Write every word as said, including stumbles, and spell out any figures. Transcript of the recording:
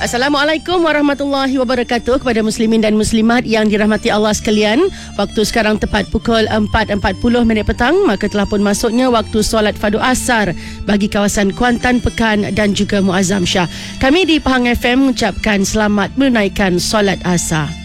Assalamualaikum warahmatullahi wabarakatuh kepada muslimin dan muslimat yang dirahmati Allah sekalian. Waktu sekarang tepat pukul empat empat puluh minit petang, maka telah pun masuknya waktu solat fardu asar bagi kawasan Kuantan, Pekan dan juga Muazzam Shah. Kami di Pahang F M mengucapkan selamat menunaikan solat asar.